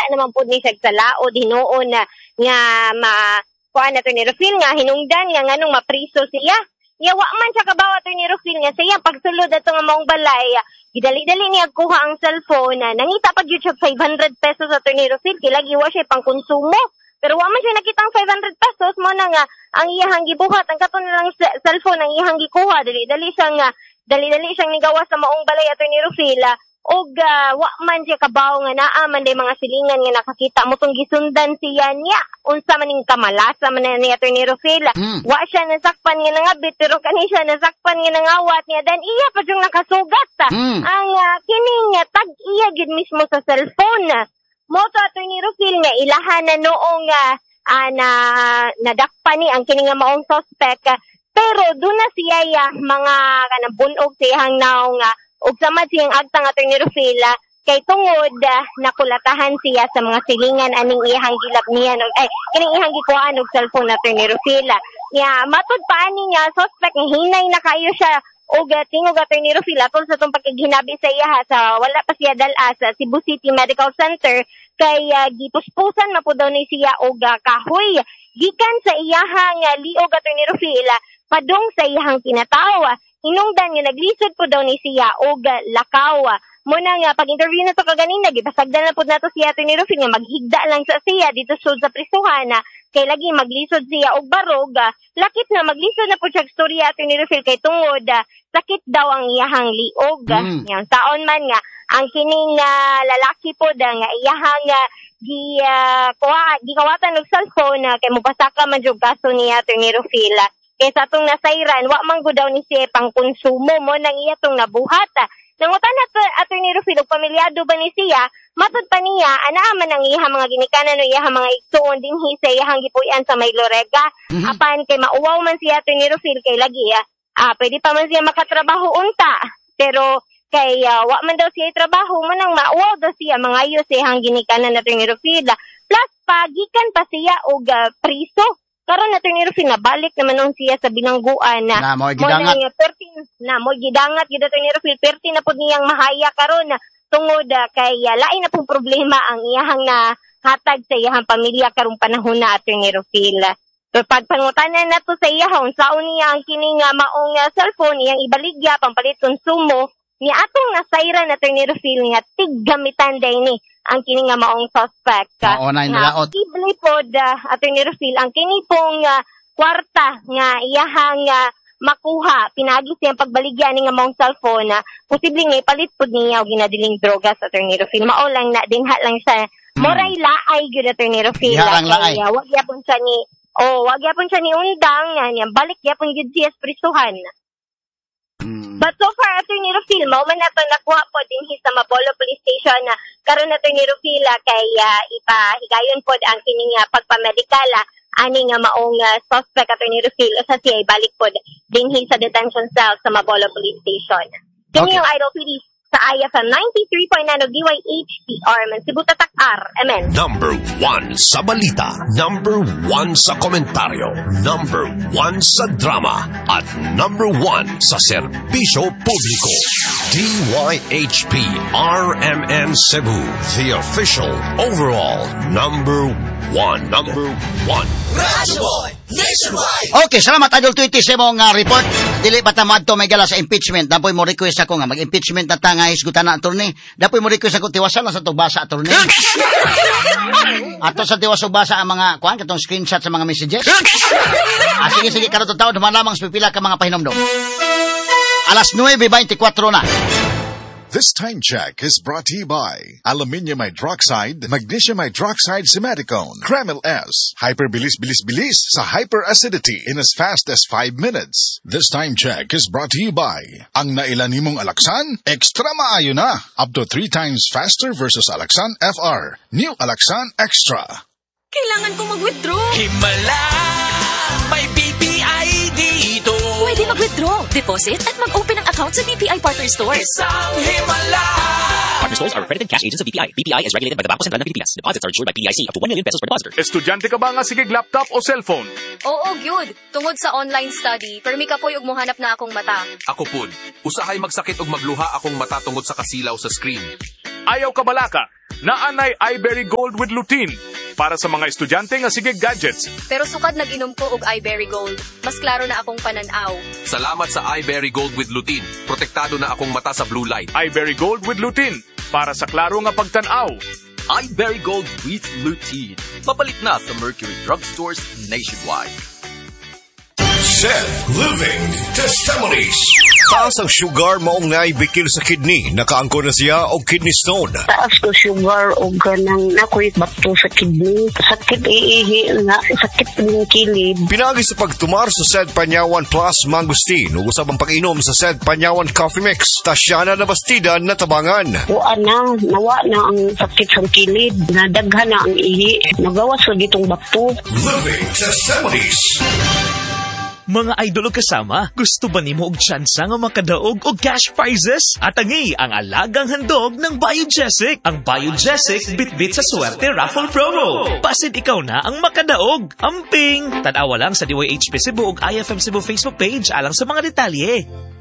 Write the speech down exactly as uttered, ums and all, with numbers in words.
naman po ni siya sa laod, hinuon na nga ma, kuha na Attorney Rufil nga, hinungdan nga nga nung mapriso siya. Yawa man siya kabawa Attorney Rufil nga siya, pagsulod ato nga maong balay, gidali-dali niya kuha ang cellphone, nangita pa yun siya five hundred pesos Attorney Rufil, kilagi wa siya pang konsumo. Pero wa man siya nakita ang five hundred pesos mo na nga ang iyahang gibuhat ang katon lang cellphone ang iyahang gikuha dali-dali siya nga dali-dali siyang nigawa sa maong balay Attorney Rufil og uh, wa man siya kabaw nga naa man day mga silingan nga nakakita mo tong gisundan siya niya unsa man ning kamalasa man ni Attorney Rufil mm. wa siya nasakpan nga nangabit pero kani siya nasakpan nga nangawat niya dan iya pa yung nakasugat mm. ang uh, kining tag iya gid mismo sa cellphone mo to Attorney Rufil nga ilahan na noong uh, uh, na nadakpa ni ang kini nga maong suspect uh, pero doon na siya ya, mga kanang bunog siyang naong uh, ug samad siyang agtang Attorney Rufil uh, kay tungod uh, nakulatahan siya sa mga silingan aning iyang gilabnian og ay kining iyang gikuhaan og cellphone Attorney Rufil ya matud pa ani nga suspect nga hinay na kayo siya og tingog Attorney Rufil atol sa tong pagkiginabi sa iya sa wala pa siya dal-a sa Cebu City Medical Center kay uh, gipuspusan man po daw ni siya og uh, kahoy gikan sa iyahang uh, liog Attorney Rufil padung sa iyahang kinatawa hinungdan nga naglisod po daw ni siya og uh, lakaw mo na nga pag-interview na to kaganina gipasagdan na po nato siya Attorney Rufil nga maghigda lang sa siya dito sud sa prisuhan kay lagi maglisod siya og barog lakit na maglisod na po siya storya Attorney Rufil kay tungod sakit daw ang iyahang liog mm. yang taon man nga ang kining uh, lalaki po da nga iyahang uh, gi uh, kuha gikawatan og cellphone uh, kay mopasaka man jud kaso ni Attorney Rufil kay sa atong nasayran wa man gud daw ni siya pang konsumo mo nang iya tong nabuhat nangutan na Attorney Rufil og pamilyado ba ni siya matud pa niya ana man ang iyang mga ginikanan no iyang mga igsuon dinhi sa iyang gipuy-an sa Maylorega mm-hmm. apan kay mauwaw man siya Attorney Rufil kay lagi ah Ah, pwede pa man siya makatrabaho unta. Pero kay uh, wa man daw siya trabaho man ang mauwaw daw siya mga iyo siya hang ginikanan na Attorney Rufil. Plus pagikan pa siya og uh, priso. Karon Attorney Rufil na balik naman nung siya sa bilangguan na na mo gidangat na perti na mo gidangat gid Attorney Rufil perti na pud niyang mahaya karon na tungod uh, kay uh, lain na pong problema ang iyahang na hatag sa iyahang pamilya karong panahon na Attorney Rufil. So pagpangutanan na to sa iya hon saon niya ang kining uh, maong uh, cellphone iyang ibaligya pampalit konsumo ni atong nasayran na Attorney Rufil nga tiggamitan day ni ang kining nga maong suspect oo na inalaot ibli pod uh, Attorney Rufil ang kini pong uh, kwarta nga iyahang uh, makuha pinagi siyang pagbaligya ni nga maong cellphone uh, posibleng nga ipalit pod niya og ginadiling drogas Attorney Rufil mao lang na dinha lang siya hmm. moray laay gyud Attorney Rufil kay uh, wag gyapon siya ni oh, wag yapon siya ni undang yan, balik yapon gid siya sa prisuhan. Mm. But so far, Attorney Rufil, mao man nato nakuha po din sa Mabolo Police Station na karon Attorney Rufil kay uh, ipahigayon pod ang kining uh, pagpamedikal ani nga maong uh, suspect Attorney Rufil sa siya balik pod dinhi sa detention cell sa Mabolo Police Station. Kini okay. Yung Idol P D sa I F M ninety-three point nine D Y H P R man Cebu Tatak R M N. Number one sa balita, number one sa komentaryo, number one sa drama, at number one sa serbisyo publiko. D Y H P R M N Cebu, the official overall number one. Number one. Radyo Boy Nationwide. Okay, salamat Idol Tweety sa mong uh, report. Dili pa tamad to may gala sa impeachment. Dapoy mo request ako nga mag-impeachment na ta nga isgutan na attorney. Dapoy mo request ako tiwasan lang sa tugbasa attorney. Ato sa tiwas basa ang mga kuan katong screenshot sa mga messages. Ah, sige sige karon tawo duman lamang sa pipila ka mga pahinomdom. Alas nueve twenty-four na. This time check is brought to you by Aluminium Hydroxide, Magnesium Hydroxide Simaticone, Kremil S, Hyperbilis-bilis-bilis sa hyperacidity in as fast as five minutes. This time check is brought to you by ang nailan nimong Alaxan, extra maayo na, up to three times faster versus Alaxan F R. New Alaxan Extra. Kailangan ko mag-withdraw. Himala, may B P I dito. Pwede mag-withdraw, deposit, at mag-open ng account sa B P I Partner Stores. Isang himala! Partner stores are accredited cash agents of B P I. B P I is regulated by the Bangko Sentral ng Pilipinas. Deposits are insured by P D I C up to one million pesos per depositor. Estudyante ka ba nga sigig laptop o cellphone? Oo, gyud. Tungod sa online study, permi ka po yung muhanap na akong mata. Ako pud. Usahay magsakit og magluha akong mata tungod sa kasilaw sa screen. Ayaw ka balaka. Naanay iBerry Gold with lutein para sa mga estudyante nga sigig gadgets. Pero sukad nag-inom ko og iBerry Gold. Mas klaro na akong pananaw. Salamat sa iBerry Gold with lutein. Protektado na akong mata sa blue light. iBerry Gold with lutein para sa klaro nga pagtanaw. iBerry Gold with lutein. Papalit na sa Mercury Drugstores nationwide. Zed Living Testimonies. Taas ang sugar maong naibikil sa kidney. Nakaangkon na siya og kidney stone. Taas ko sugar o ganang nakoy bato sa kidney. Sakit iihi nga, sakit ng kilid. Pinagi sa pagtumar sa Zed Panyawan Plus Mangustin ug usab ang pag-inom sa Zed Panyawan Coffee Mix. Tasyana na bastida na tabangan. Wa na, nawa na ang sakit sa kilid. Nadaghan na ang ihi. Nagawas sa gitong bato. Living Testimonies. Mga idol o kasama, gusto ba nimo og tsansa nga makadaog og cash prizes? Atangi ang alagang handog ng Biogesic. Ang Biogesic bit-bit sa swerte raffle promo. Basid ikaw na ang makadaog. Amping! Tanawa lang sa D Y H P Cebu ug I F M Cebu Facebook page alang sa mga detalye.